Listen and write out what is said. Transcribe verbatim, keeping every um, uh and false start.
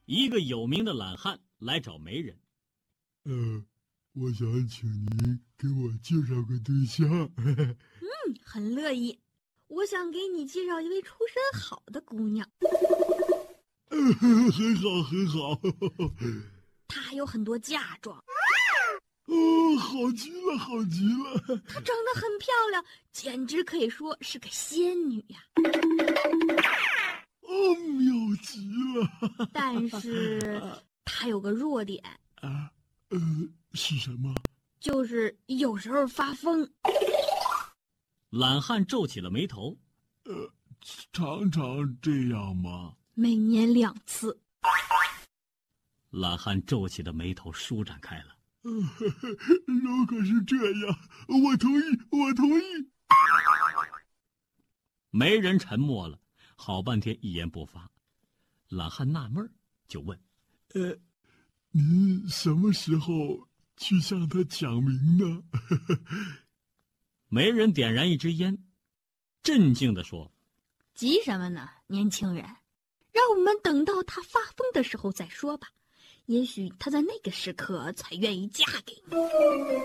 一个有名的懒汉来找媒人。 呃，我想请您给我介绍个对象。 嗯，很乐意。我想给你介绍一位出身好的姑娘。 呃，很好，很好。 她还有很多嫁妆。 哦，好极了，好极了！ 她长得很漂亮，简直可以说是个仙女呀。 哦，妙极了！ 但是她有个弱点啊，呃，是什么？ 就是有时候发疯。 懒汉皱起了眉头。 呃，常常这样吗？ 每年两次。 懒汉皱起的眉头舒展开了。 呃，如果是这样，我同意，我同意。 媒人沉默了，好半天一言不发。懒汉纳闷儿，就问：“ 呃，您什么时候去向他讲明呢？” 媒人点燃一支烟，镇静地说：“ 急什么呢，年轻人？让我们等到他发疯的时候再说吧。也许他在那个时刻才愿意嫁给你。”